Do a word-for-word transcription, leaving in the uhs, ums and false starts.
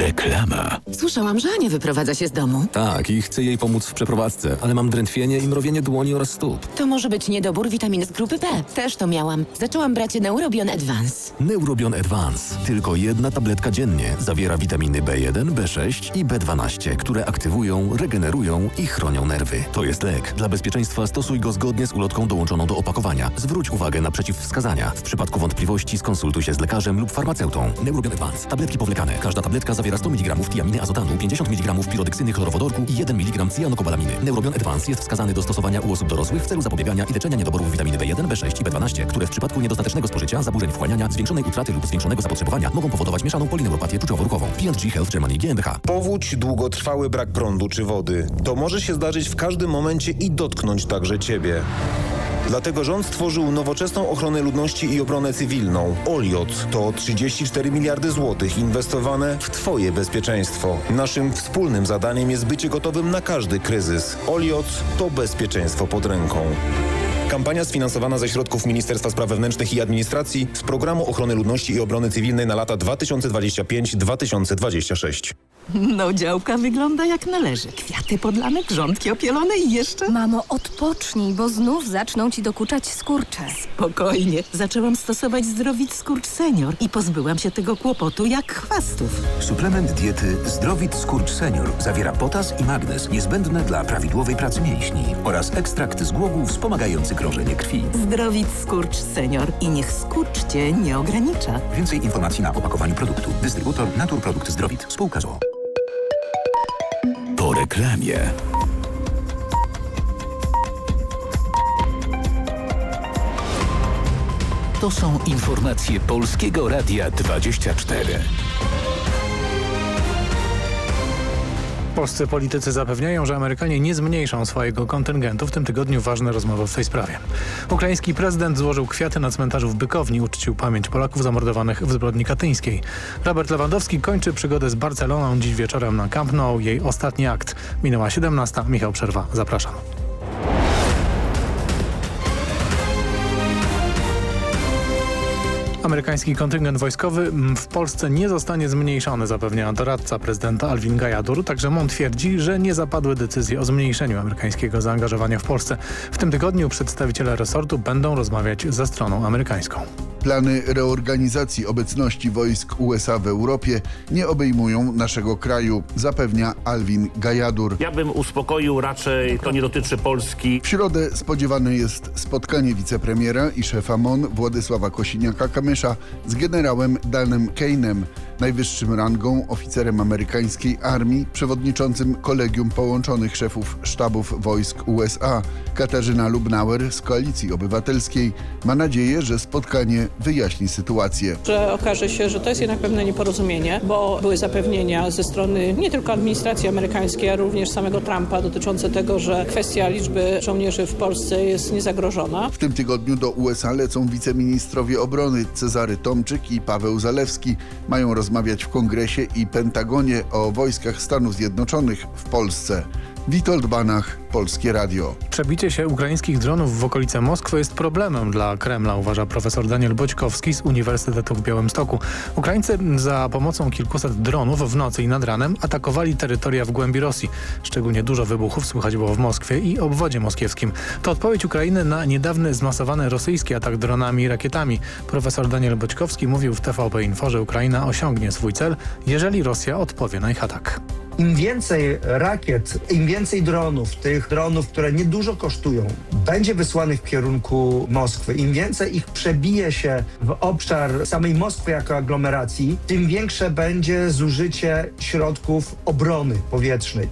Reklama. Słyszałam, że Ania wyprowadza się z domu. Tak, i chcę jej pomóc w przeprowadzce, ale mam drętwienie i mrowienie dłoni oraz stóp. To może być niedobór witaminy z grupy B. Też to miałam. Zaczęłam brać Neurobion Advance. Neurobion Advance. Tylko jedna tabletka dziennie. Zawiera witaminy B jeden, B sześć i B dwanaście, które aktywują, regenerują i chronią nerwy. To jest lek. Dla bezpieczeństwa stosuj go zgodnie z ulotką dołączoną do opakowania. Zwróć uwagę na przeciwwskazania. W przypadku wątpliwości skonsultuj się z lekarzem lub farmaceutą. Neurobion Advance. Tabletki powlekane. Każda tabletka zawiera sto miligramów tiaminy azotanu, pięćdziesiąt miligramów pirodeksyny chlorowodorku i jeden miligram cyjanokobalaminy. Neurobion Advance jest wskazany do stosowania u osób dorosłych w celu zapobiegania i leczenia niedoborów witaminy B jeden, B sześć i B dwanaście, które w przypadku niedostatecznego spożycia, zaburzeń wchłaniania, zwiększonej utraty lub zwiększonego zapotrzebowania mogą powodować mieszaną polineuropatię czuciowo-ruchową. P and G Health Germany G m b H. Powódź, długotrwały brak prądu czy wody. To może się zdarzyć w każdym momencie i dotknąć także Ciebie. Dlatego rząd stworzył nowoczesną ochronę ludności i obronę cywilną. Oliot to trzydzieści cztery miliardy złotych inwestowane w Twoje bezpieczeństwo. Naszym wspólnym zadaniem jest bycie gotowym na każdy kryzys. Oliot to bezpieczeństwo pod ręką. Kampania sfinansowana ze środków Ministerstwa Spraw Wewnętrznych i Administracji z Programu Ochrony Ludności i Obrony Cywilnej na lata dwa tysiące dwudziesty piąty do dwa tysiące dwudziestego szóstego. No, działka wygląda jak należy. Kwiaty podlane, grządki opielone i jeszcze... Mamo, odpocznij, bo znów zaczną ci dokuczać skurcze. Spokojnie. Zaczęłam stosować Zdrowit Skurcz Senior i pozbyłam się tego kłopotu jak chwastów. Suplement diety Zdrowit Skurcz Senior zawiera potas i magnez niezbędne dla prawidłowej pracy mięśni oraz ekstrakt z głogu wspomagający krążenie krwi. Zdrowit Skurcz Senior i niech skurcz cię nie ogranicza. Więcej informacji na opakowaniu produktu. Dystrybutor Naturprodukt Zdrowit. Spółka z o o. Po reklamie. To są informacje Polskiego Radia dwadzieścia cztery. Polscy politycy zapewniają, że Amerykanie nie zmniejszą swojego kontyngentu. W tym tygodniu ważne rozmowy w tej sprawie. Ukraiński prezydent złożył kwiaty na cmentarzu w Bykowni, uczcił pamięć Polaków zamordowanych w zbrodni katyńskiej. Robert Lewandowski kończy przygodę z Barceloną dziś wieczorem na Camp Nou. Jej ostatni akt. Minęła siedemnasta. Michał Przerwa. Zapraszam. Amerykański kontyngent wojskowy w Polsce nie zostanie zmniejszony, zapewnia doradca prezydenta Alvin Gajadur. Także M O N twierdzi, że nie zapadły decyzje o zmniejszeniu amerykańskiego zaangażowania w Polsce. W tym tygodniu przedstawiciele resortu będą rozmawiać ze stroną amerykańską. Plany reorganizacji obecności wojsk U S A w Europie nie obejmują naszego kraju, zapewnia Alvin Gajadur. Ja bym uspokoił, raczej to nie dotyczy Polski. W środę spodziewane jest spotkanie wicepremiera i szefa M O N Władysława Kosiniaka-Kamysza z generałem Danem Kane'em, najwyższym rangą oficerem amerykańskiej armii, przewodniczącym Kolegium Połączonych Szefów Sztabów Wojsk U S A. Katarzyna Lubnauer z Koalicji Obywatelskiej ma nadzieję, że spotkanie wyjaśni sytuację. Że okaże się, że to jest jednak pewne nieporozumienie, bo były zapewnienia ze strony nie tylko administracji amerykańskiej, ale również samego Trumpa dotyczące tego, że kwestia liczby żołnierzy w Polsce jest niezagrożona. W tym tygodniu do U S A lecą wiceministrowie obrony Cezary Tomczyk i Paweł Zalewski. Mają rozmawiać w Kongresie i Pentagonie o wojskach Stanów Zjednoczonych w Polsce. Witold Banach, Polskie Radio. Przebicie się ukraińskich dronów w okolice Moskwy jest problemem dla Kremla, uważa profesor Daniel Boćkowski z Uniwersytetu w Białymstoku. Ukraińcy za pomocą kilkuset dronów w nocy i nad ranem atakowali terytoria w głębi Rosji. Szczególnie dużo wybuchów słychać było w Moskwie i obwodzie moskiewskim. To odpowiedź Ukrainy na niedawny zmasowany rosyjski atak dronami i rakietami. Profesor Daniel Boćkowski mówił w T V P Info, że Ukraina osiągnie swój cel, jeżeli Rosja odpowie na ich atak. Im więcej rakiet, im więcej dronów, tych dronów, które niedużo kosztują, będzie wysłanych w kierunku Moskwy, im więcej ich przebije się w obszar samej Moskwy jako aglomeracji, tym większe będzie zużycie środków obrony powietrznej.